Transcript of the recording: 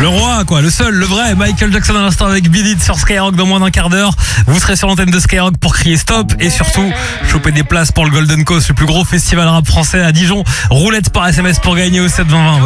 Le roi, quoi, le seul, le vrai. Michael Jackson à l'instant avec Beat It sur Skyrock dans moins d'un quart d'heure. Vous serez sur l'antenne de Skyrock pour crier stop et surtout choper des places pour le Golden Coast, le plus gros festival rap français à Dijon. Roulette par SMS pour gagner au 7 20 20.